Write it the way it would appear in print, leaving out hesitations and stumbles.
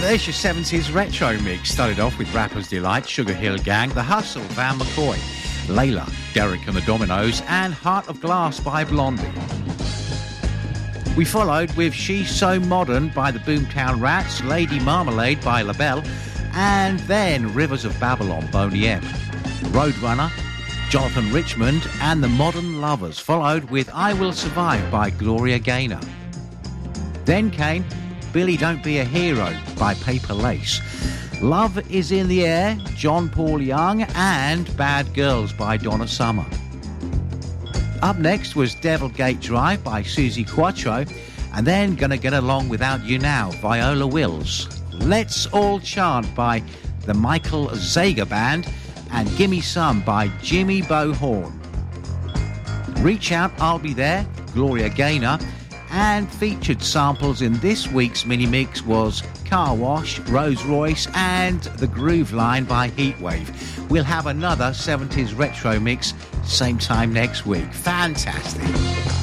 there's your 70s retro mix. Started off with Rapper's Delight, Sugar Hill Gang, The Hustle, Van McCoy, Layla, Derek and the Dominoes, and Heart of Glass by Blondie. We followed with She's So Modern by the Boomtown Rats, Lady Marmalade by LaBelle, and then Rivers of Babylon, Boney M. Roadrunner, Jonathan Richmond, and The Modern Lovers, followed with I Will Survive by Gloria Gaynor. Then came Billy Don't Be a Hero by Paper Lace, Love Is in the Air, John Paul Young, and Bad Girls by Donna Summer. Up next was Devil Gate Drive by Susie Quattro, and then Gonna Get Along Without You Now, Viola Wills. Let's All Chant by the Michael Zager Band, and Gimme Some by Jimmy Bohorn. Reach Out, I'll Be There, Gloria Gaynor, and featured samples in this week's mini-mix was Car Wash, Rolls Royce, and The Groove Line by Heatwave. We'll have another 70s retro mix same time next week. Fantastic.